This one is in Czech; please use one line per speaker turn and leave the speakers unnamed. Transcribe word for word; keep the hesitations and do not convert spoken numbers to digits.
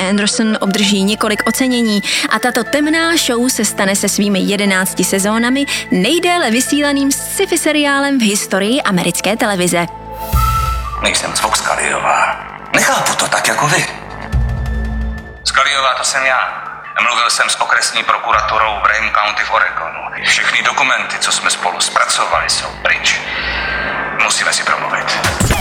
Anderson obdrží několik ocenění a tato temná show se stane se svými jedenácti sezónami nejdéle vysílaným sci-fi seriálem v historii americké televize.
Nejsem zvuk Scullyová. Nechápu to tak jako vy. Scullyová, to jsem já. Mluvil jsem s okresní prokuraturou v Rhame County v Oregonu. Všechny dokumenty, co jsme spolu zpracovali, jsou pryč. Musíme si promluvit.